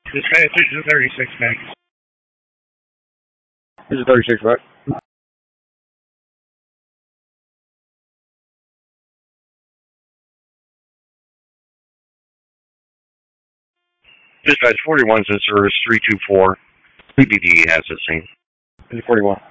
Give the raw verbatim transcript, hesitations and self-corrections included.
Dispatch, this is thirty-six, man. This is thirty-six, right? Dispatch forty-one's in service, three two four. P B D has the scene. This is forty-one.